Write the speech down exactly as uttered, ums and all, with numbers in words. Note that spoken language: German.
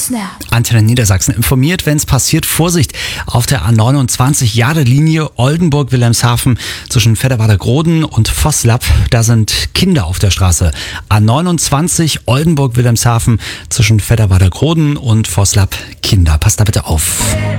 Snap. Antenne Niedersachsen informiert, wenn es passiert. Vorsicht auf der A neunundzwanzig Jadelinie Oldenburg-Wilhelmshaven zwischen Fedderwader-Groden und Vosslapp. Da sind Kinder auf der Straße. A neunundzwanzig Oldenburg-Wilhelmshaven zwischen Fedderwader-Groden und Vosslapp. Kinder, passt da bitte auf.